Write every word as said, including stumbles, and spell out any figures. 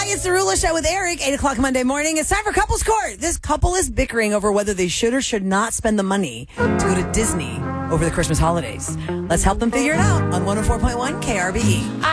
it's the Rula Show with Eric, eight o'clock Monday morning. It's time for Couples Court. This couple is bickering over whether they should or should not spend the money to go to Disney over the Christmas holidays. Let's help them figure it out on one oh four point one K R B E.